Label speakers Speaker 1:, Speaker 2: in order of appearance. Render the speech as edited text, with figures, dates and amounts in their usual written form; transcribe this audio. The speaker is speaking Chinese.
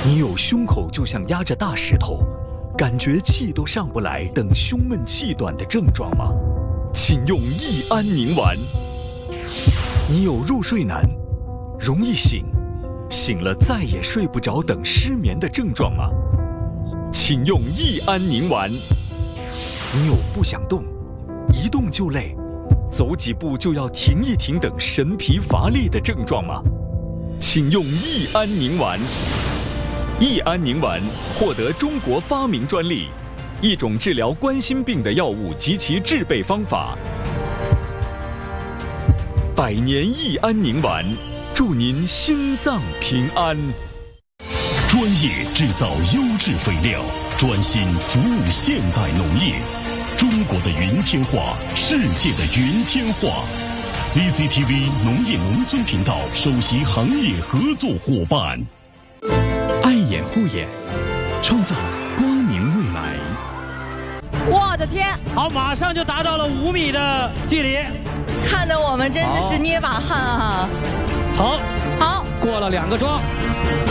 Speaker 1: 你有胸口就像压着大石头，感觉气都上不来等胸闷气短的症状吗？请用益安宁丸。你有入睡难、容易醒、醒了再也睡不着等失眠的症状吗？请用益安宁丸。你有不想动、一动就累、走几步就要停一停等神疲乏力的症状吗？请用益安宁丸。益安宁丸获得中国发明专利，一种治疗冠心病的药物及其制备方法。百年益安宁丸，祝您心脏平安。
Speaker 2: 专业制造优质肥料，专心服务现代农业。中国的云天化，世界的云天化。CCTV 农业农村频道首席行业合作伙伴。
Speaker 3: 爱眼护眼，创造光明未来。
Speaker 4: 我的天！
Speaker 5: 好，马上就达到了5米的距离，
Speaker 4: 看得我们真的是捏把汗啊！
Speaker 5: 好，
Speaker 4: 好，
Speaker 5: 过了2个桩。